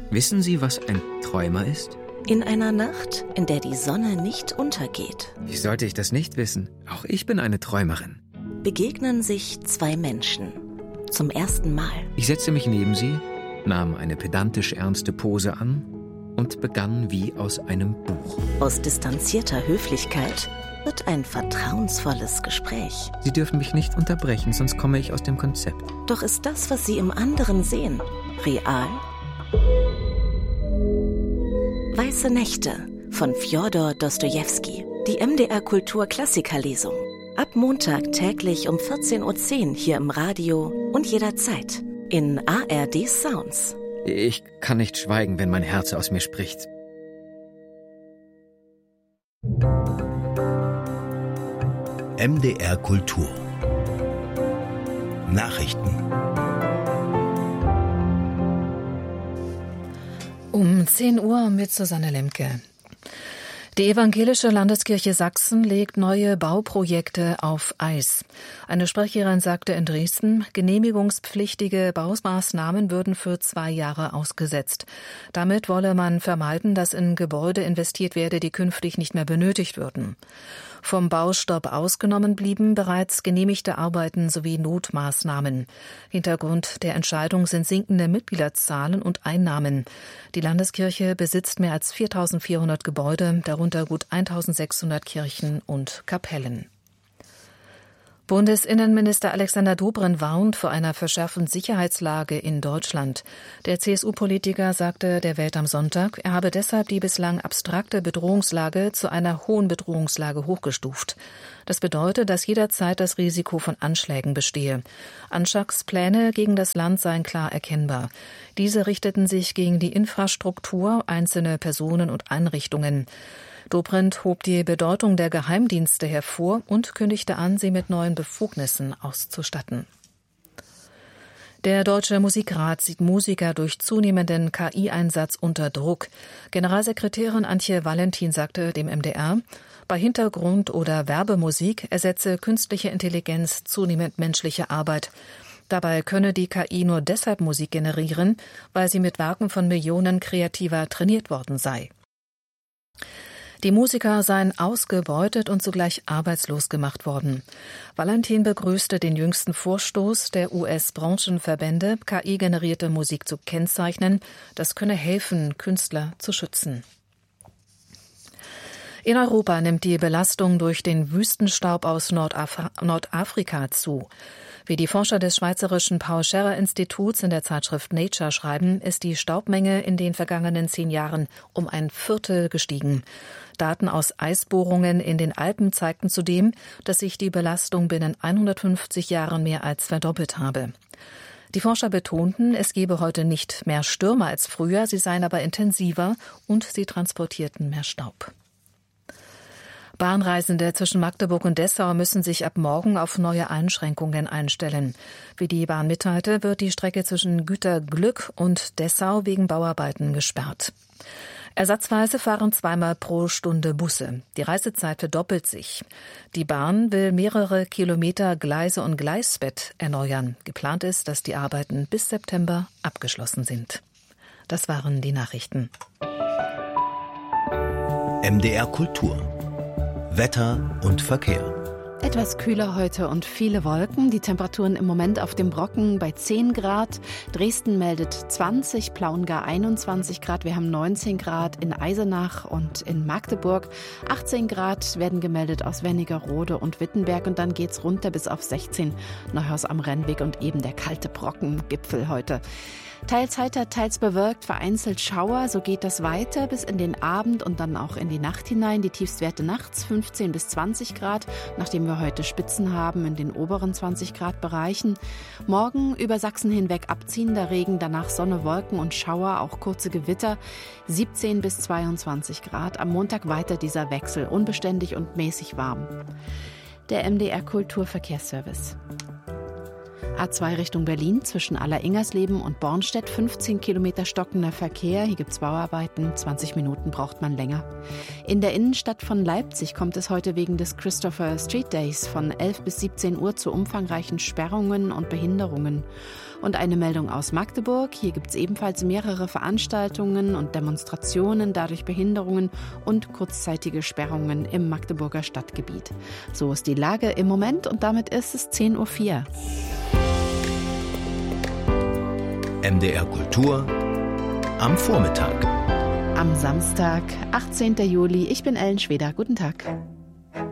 Wissen Sie, was ein Träumer ist? In einer Nacht, in der die Sonne nicht untergeht, Wie sollte ich das nicht wissen? Auch ich bin eine Träumerin. begegnen sich zwei Menschen. Zum ersten Mal. Ich setzte mich neben sie, nahm eine pedantisch ernste Pose an und begann wie aus einem Buch. Aus distanzierter Höflichkeit wird ein vertrauensvolles Gespräch. Sie dürfen mich nicht unterbrechen, sonst komme ich aus dem Konzept. Doch ist das, was Sie im anderen sehen, real? Weiße Nächte von Fjodor Dostojewski. Die MDR Kultur Klassikerlesung. Ab Montag täglich um 14:10 Uhr hier im Radio und jederzeit in ARD Sounds. Ich kann nicht schweigen, wenn mein Herz aus mir spricht. MDR Kultur Nachrichten. Um 10 Uhr mit Susanne Lemke. Die Evangelische Landeskirche Sachsen legt neue Bauprojekte auf Eis. Eine Sprecherin sagte in Dresden, genehmigungspflichtige Baumaßnahmen würden für 2 Jahre ausgesetzt. Damit wolle man vermeiden, dass in Gebäude investiert werde, die künftig nicht mehr benötigt würden. Vom Baustopp ausgenommen blieben bereits genehmigte Arbeiten sowie Notmaßnahmen. Hintergrund der Entscheidung sind sinkende Mitgliederzahlen und Einnahmen. Die Landeskirche besitzt mehr als 4.400 Gebäude, darunter gut 1.600 Kirchen und Kapellen. Bundesinnenminister Alexander Dobrindt warnt vor einer verschärften Sicherheitslage in Deutschland. Der CSU-Politiker sagte der Welt am Sonntag, er habe deshalb die bislang abstrakte Bedrohungslage zu einer hohen Bedrohungslage hochgestuft. Das bedeutet, dass jederzeit das Risiko von Anschlägen bestehe. Anschlagspläne gegen das Land seien klar erkennbar. Diese richteten sich gegen die Infrastruktur, einzelne Personen und Einrichtungen. Dobrindt hob die Bedeutung der Geheimdienste hervor und kündigte an, sie mit neuen Befugnissen auszustatten. Der Deutsche Musikrat sieht Musiker durch zunehmenden KI-Einsatz unter Druck. Generalsekretärin Antje Valentin sagte dem MDR, bei Hintergrund- oder Werbemusik ersetze künstliche Intelligenz zunehmend menschliche Arbeit. Dabei könne die KI nur deshalb Musik generieren, weil sie mit Werken von Millionen Kreativer trainiert worden sei. Die Musiker seien ausgebeutet und zugleich arbeitslos gemacht worden. Valentin begrüßte den jüngsten Vorstoß der US-Branchenverbände, KI-generierte Musik zu kennzeichnen. Das könne helfen, Künstler zu schützen. In Europa nimmt die Belastung durch den Wüstenstaub aus Nordafrika zu. Wie die Forscher des schweizerischen Paul-Scherrer-Instituts in der Zeitschrift Nature schreiben, ist die Staubmenge in den vergangenen 10 Jahren um 1/4 gestiegen. Daten aus Eisbohrungen in den Alpen zeigten zudem, dass sich die Belastung binnen 150 Jahren mehr als verdoppelt habe. Die Forscher betonten, es gebe heute nicht mehr Stürme als früher, sie seien aber intensiver und sie transportierten mehr Staub. Bahnreisende zwischen Magdeburg und Dessau müssen sich ab morgen auf neue Einschränkungen einstellen. Wie die Bahn mitteilte, wird die Strecke zwischen Güterglück und Dessau wegen Bauarbeiten gesperrt. Ersatzweise fahren 2-mal pro Stunde Busse. Die Reisezeit verdoppelt sich. Die Bahn will mehrere Kilometer Gleise und Gleisbett erneuern. Geplant ist, dass die Arbeiten bis September abgeschlossen sind. Das waren die Nachrichten. MDR Kultur Wetter und Verkehr. Etwas kühler heute und viele Wolken. Die Temperaturen im Moment auf dem Brocken bei 10 Grad. Dresden meldet 20, Plauen gar 21 Grad. Wir haben 19 Grad in Eisenach und in Magdeburg. 18 Grad werden gemeldet aus Wernigerode und Wittenberg. Und dann geht's runter bis auf 16 Neuhaus am Rennweg und eben der kalte Brockengipfel heute. Teils heiter, teils bewölkt, vereinzelt Schauer. So geht das weiter bis in den Abend und dann auch in die Nacht hinein. Die Tiefstwerte nachts 15 bis 20 Grad, nachdem wir heute Spitzen haben in den oberen 20 Grad Bereichen. Morgen über Sachsen hinweg abziehender Regen, danach Sonne, Wolken und Schauer, auch kurze Gewitter. 17 bis 22 Grad. Am Montag weiter dieser Wechsel, unbeständig und mäßig warm. Der MDR Kulturverkehrsservice. A2 Richtung Berlin zwischen Alleringers-Leben und Bornstedt 15 Kilometer stockender Verkehr. Hier gibt es Bauarbeiten, 20 Minuten braucht man länger. In der Innenstadt von Leipzig kommt es heute wegen des Christopher Street Days von 11 bis 17 Uhr zu umfangreichen Sperrungen und Behinderungen. Und eine Meldung aus Magdeburg. Hier gibt es ebenfalls mehrere Veranstaltungen und Demonstrationen, dadurch Behinderungen und kurzzeitige Sperrungen im Magdeburger Stadtgebiet. So ist die Lage im Moment und damit ist es 10:04 Uhr. MDR Kultur am Vormittag. Am Samstag, 18. Juli. Ich bin Ellen Schweder. Guten Tag.